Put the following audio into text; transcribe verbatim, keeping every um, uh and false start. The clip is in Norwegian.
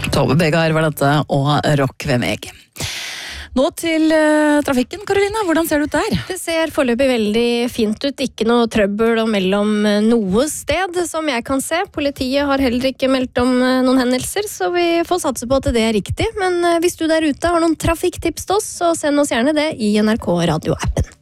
Tove Begar var dette, og rock ved meg. Nå til uh, trafikken, Karolina. Hvordan ser det ut der? Det ser foreløpig veldig fint ut. Ikke noe trøbbel mellom noe sted, som jeg kan se. Politiet har heller ikke meldt om noen hendelser, så vi får satse på at det er riktig. Men hvis du der ute har noen trafikktips til oss, så send oss gjerne det i N R K Radio-appen.